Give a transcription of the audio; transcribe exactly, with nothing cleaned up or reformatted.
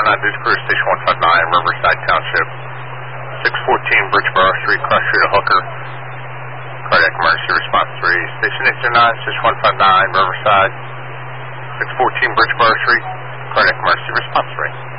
nine News Crew, Station one five nine, Riverside Township, six fourteen Bridgeboro Street, Cross Street of Hooker. Cardiac emergency response three. Station eight zero nine, Station one five nine, Riverside, six fourteen Bridgeboro Street, cardiac emergency response three.